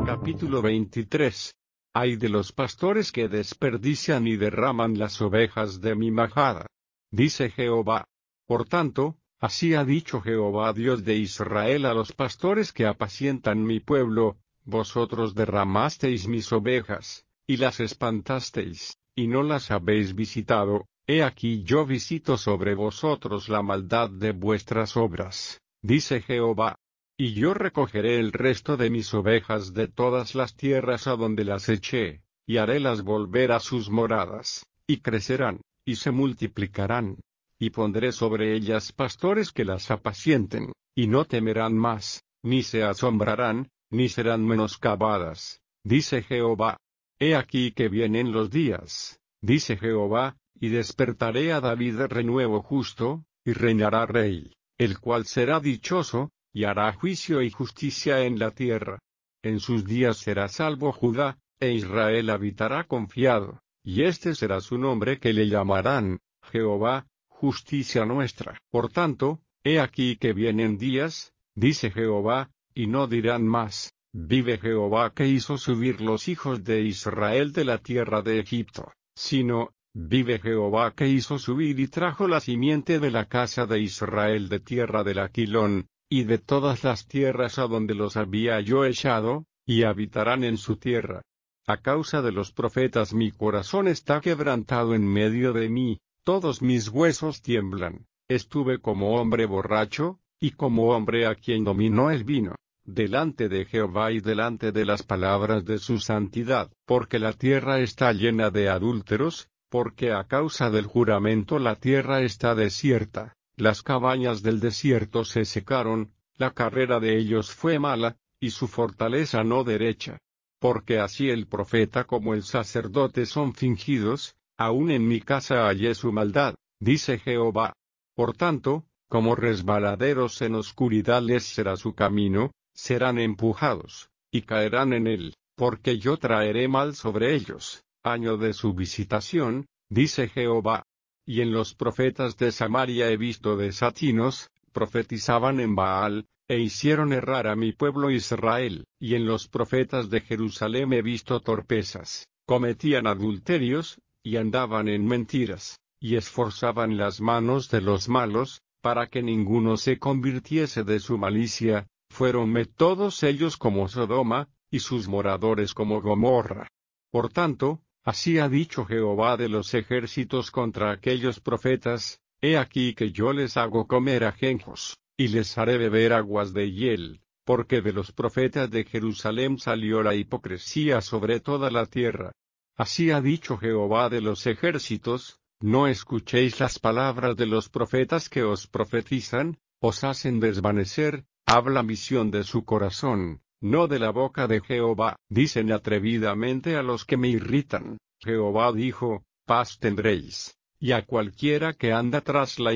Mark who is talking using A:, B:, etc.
A: Capítulo 23. Ay de los pastores que desperdician y derraman las ovejas de mi majada. Dice Jehová. Por tanto, así ha dicho Jehová Dios de Israel a los pastores que apacientan mi pueblo: vosotros derramasteis mis ovejas, y las espantasteis, y no las habéis visitado. He aquí yo visito sobre vosotros la maldad de vuestras obras, dice Jehová. Y yo recogeré el resto de mis ovejas de todas las tierras a donde las eché, y harélas volver a sus moradas, y crecerán, y se multiplicarán. Y pondré sobre ellas pastores que las apacienten, y no temerán más, ni se asombrarán, ni serán menoscabadas, dice Jehová. He aquí que vienen los días, dice Jehová, y despertaré a David de renuevo justo, y reinará rey, el cual será dichoso, y hará juicio y justicia en la tierra. En sus días será salvo Judá, e Israel habitará confiado, y este será su nombre que le llamarán, Jehová, justicia nuestra. Por tanto, he aquí que vienen días, dice Jehová, y no dirán más: vive Jehová que hizo subir los hijos de Israel de la tierra de Egipto, sino: vive Jehová que hizo subir y trajo la simiente de la casa de Israel de tierra del Aquilón, y de todas las tierras a donde los había yo echado, y habitarán en su tierra. A causa de los profetas mi corazón está quebrantado en medio de mí, todos mis huesos tiemblan. Estuve como hombre borracho, y como hombre a quien dominó el vino, delante de Jehová y delante de las palabras de su santidad, porque la tierra está llena de adúlteros, porque a causa del juramento la tierra está desierta. Las cabañas del desierto se secaron, la carrera de ellos fue mala, y su fortaleza no derecha. Porque así el profeta como el sacerdote son fingidos, aun en mi casa hallé su maldad, dice Jehová. Por tanto, como resbaladeros en oscuridad les será su camino, serán empujados, y caerán en él, porque yo traeré mal sobre ellos, año de su visitación, dice Jehová. Y en los profetas de Samaria he visto desatinos, profetizaban en Baal, e hicieron errar a mi pueblo Israel. Y en los profetas de Jerusalén he visto torpezas, cometían adulterios, y andaban en mentiras, y esforzaban las manos de los malos, para que ninguno se convirtiese de su malicia. Fuéronme todos ellos como Sodoma, y sus moradores como Gomorra. Por tanto, así ha dicho Jehová de los ejércitos contra aquellos profetas: he aquí que yo les hago comer ajenjos, y les haré beber aguas de hiel, porque de los profetas de Jerusalén salió la hipocresía sobre toda la tierra. Así ha dicho Jehová de los ejércitos: no escuchéis las palabras de los profetas que os profetizan, os hacen desvanecer, habla visión de su corazón, no de la boca de Jehová. Dicen atrevidamente a los que me irritan: Jehová dijo, paz tendréis. Y a cualquiera que anda tras la